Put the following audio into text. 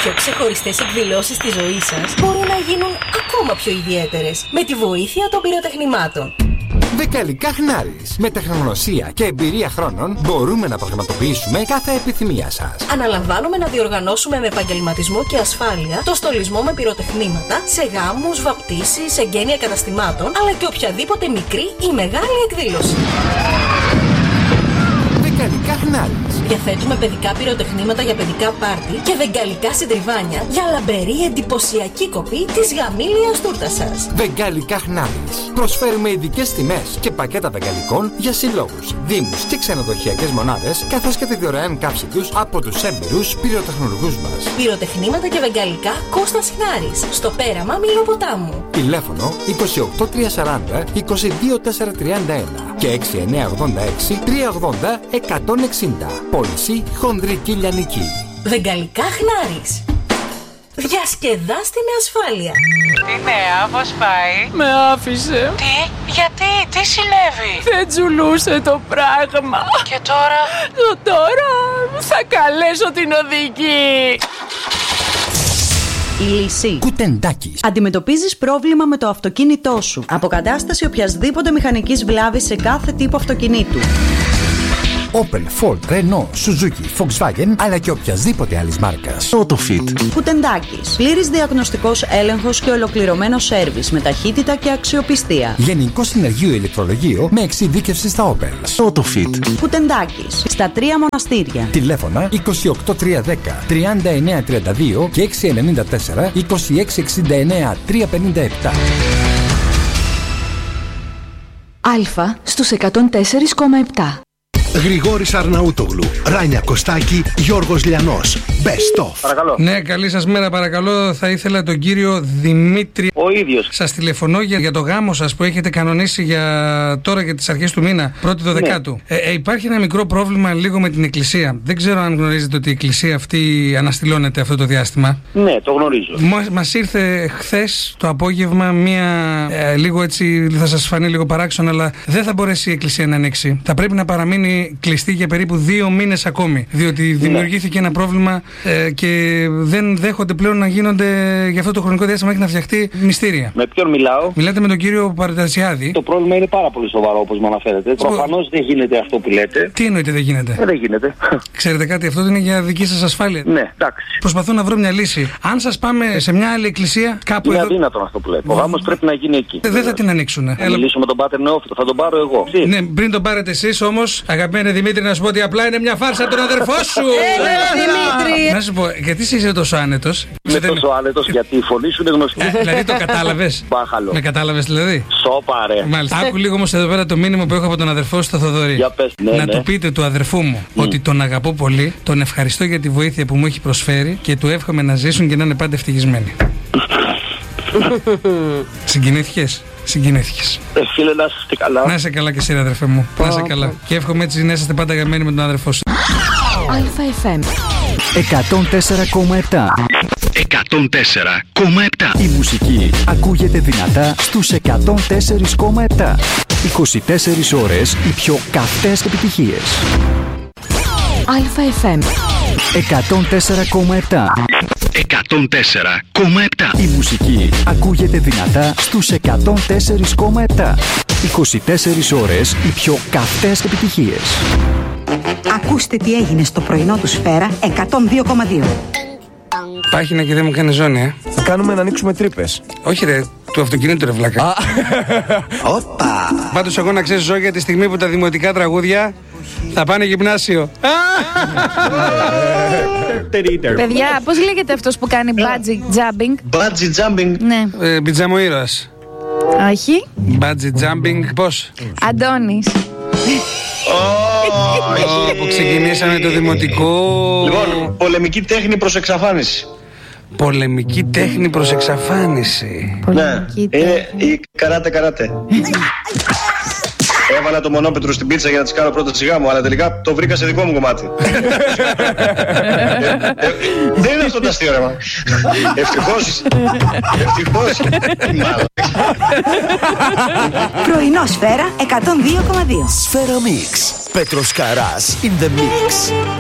πιο ξεχωριστές εκδηλώσεις της ζωής σας μπορούν να γίνουν ακόμα πιο ιδιαίτερες με τη βοήθεια των πυροτεχνημάτων. Δεκαλικά Χνάρης. Με τεχνογνωσία και εμπειρία χρόνων μπορούμε να πραγματοποιήσουμε κάθε επιθυμία σας. Αναλαμβάνουμε να διοργανώσουμε με επαγγελματισμό και ασφάλεια το στολισμό με πυροτεχνήματα σε γάμους, βαπτίσεις, εγγένεια καταστημάτων, αλλά και οποιαδήποτε μικρή ή μεγάλη εκδήλωση. Δεκαλικά Χνάρης. Διαθέτουμε παιδικά πυροτεχνήματα για παιδικά πάρτι και βεγγαλικά συντριβάνια για λαμπερή εντυπωσιακή κοπή της γαμήλιας τούρτας σας. Βεγγαλικά Χνάρης. Προσφέρουμε ειδικές τιμές και πακέτα βεγγαλικών για συλλόγους, δήμους και ξενοδοχειακές μονάδες, καθώς και τη δωρεάν κάψη τους από τους έμπειρους πυροτεχνουργούς μας. Πυροτεχνήματα και βεγγαλικά Κώστας Χνάρης, στο πέραμα Μιλοποτάμου. Τηλέφωνο 28340 22431 και 6986 380 160. Πώληση Χονδρική Λιανική. Βεγγαλικά Χνάρης. Διασκεδάστε με ασφάλεια. Τι νέα, πώς πάει? Με άφησε. Τι, γιατί, τι συνέβη? Δεν τζουλούσε το πράγμα. Και τώρα? Τώρα θα καλέσω την οδηγή. Η λύση. Κουτεντάκης. Αντιμετωπίζεις πρόβλημα με το αυτοκίνητό σου. Αποκατάσταση οποιασδήποτε μηχανικής βλάβης σε κάθε τύπο αυτοκινήτου. Opel, Ford, Renault, Suzuki, Volkswagen, αλλά και οποιασδήποτε άλλης μάρκας. Autofit. Κουτεντάκης. Πλήρης διαγνωστικός έλεγχος και ολοκληρωμένο σέρβις με ταχύτητα και αξιοπιστία. Γενικό συνεργείο ηλεκτρολογείο με εξειδίκευση στα Opel. Autofit. Κουτεντάκης. Στα 3 μοναστήρια. Τηλέφωνα 28310 3932 και 694 2669 357. Αλφα στους 104,7. Γρηγόρης Αρναούτογλου, Ράνια Κωστάκη, Γιώργος Λιανός. Best of. Παρακαλώ. Ναι, καλή σας μέρα, παρακαλώ. Θα ήθελα τον κύριο Δημήτρη. Ο ίδιος. Σας τηλεφωνώ για το γάμο σας που έχετε κανονίσει για τώρα για τις αρχές του μήνα, 1η Δωδεκάτου. Υπάρχει ένα μικρό πρόβλημα λίγο με την εκκλησία. Δεν ξέρω αν γνωρίζετε ότι η εκκλησία αυτή αναστηλώνεται αυτό το διάστημα. Ναι, το γνωρίζω. Μας ήρθε χθες το απόγευμα μία. Λίγο έτσι, θα σας φανεί λίγο παράξενο, αλλά δεν θα μπορέσει η εκκλησία να ανοίξει. Θα πρέπει να παραμείνει κλειστή για περίπου 2 μήνες ακόμη. Διότι δημιουργήθηκε ένα πρόβλημα και δεν δέχονται πλέον να γίνονται για αυτό το χρονικό διάστημα, έχει να φτιαχτεί μυστήρια. Με ποιον μιλάω? Μιλάτε με τον κύριο Παρατασιάδη. Το πρόβλημα είναι πάρα πολύ σοβαρό, όπως μου αναφέρετε. Προφανώς δεν γίνεται αυτό που λέτε. Τι εννοείται δεν γίνεται? Δεν γίνεται. Ξέρετε κάτι, αυτό είναι για δική σας ασφάλεια. Ναι, εντάξει. Προσπαθώ να βρω μια λύση. Αν σας πάμε σε μια άλλη εκκλησία, κάπου είναι εδώ. αδύνατο αυτό που λέτε. Ο γάμος πρέπει να γίνει εκεί. Δεν θα την ανοίξουνε. Θα μιλήσω με τον Πάτερ Νεόφυτο, θα τον πάρω εγώ. Ναι, πριν τον πάρετε εσείς όμως, αγαπημένε Δημήτρη, να σου πω ότι απλά είναι μια φάρσα τον αδερφό σου. Δημήτρη! Να σου πω, γιατί είσαι τόσο άνετος? Είμαι τόσο άνετος γιατί η φωνή σου είναι γνωστή. Δηλαδή το κατάλαβες? Μπάχαλο. Με κατάλαβες δηλαδή? Σόπα ρε. Μάλιστα. Άκου λίγο όμως εδώ πέρα το μήνυμα που έχω από τον αδερφό σου, το Θοδωρή. Για πες, ναι, να ναι. του πείτε του αδερφού μου ότι τον αγαπώ πολύ, τον ευχαριστώ για τη βοήθεια που μου έχει προσφέρει και του εύχομαι να ζήσουν και να είναι πάντα ευτυχισμένοι. Συγκινήθηκες? Συγκινήθηκες. Φίλε, να είστε καλά. Να είσαι καλά και εσύ, αδερφέ μου. Να είσαι καλά. Και εύχομαι έτσι να είστε πάντα γαμμένοι με τον αδερφό σου. Αλφα FM 104,7. 104,7. Η μουσική ακούγεται δυνατά στους 104,7. 24 ώρες οι πιο καυτές επιτυχίες. Αλφα FM 104,7. 104,7. Η μουσική ακούγεται δυνατά στους 104,7. 24 ώρες οι πιο καυτές επιτυχίες. Ακούστε τι έγινε στο πρωινό του Σφαίρα 102,2. Πάχινα και δεν μου κάνει ζώνη, Θα κάνουμε να ανοίξουμε τρύπες. Όχι ρε, του αυτοκινήτου ρε βλάκα. Όπα. Πάντως εγώ να ξέρεις, ζω για τη στιγμή που τα δημοτικά τραγούδια θα πάνε γυμνάσιο. Παιδιά, πώς λέγεται αυτός που κάνει bungee jumping? Bungee jumping. Ναι. Πιτζάμο ήρωας. Όχι. Bungee jumping, πώς? Αντώνης. Που ξεκινήσαμε το δημοτικό. Λοιπόν, πολεμική τέχνη προς εξαφάνιση. Πολεμική τέχνη προς εξαφάνιση. Ναι, είναι η καράτε. Έβαλα το Μονόπετρο στην πίτσα για να της κάνω πρώτα σιγά μου, αλλά τελικά το βρήκα σε δικό μου κομμάτι. Δεν είναι αυτό το αστείο, Ευτυχώς. Πρωινό Σφαίρα 102,2. Σφαίρα Mix. Πέτρος Καράς in the mix.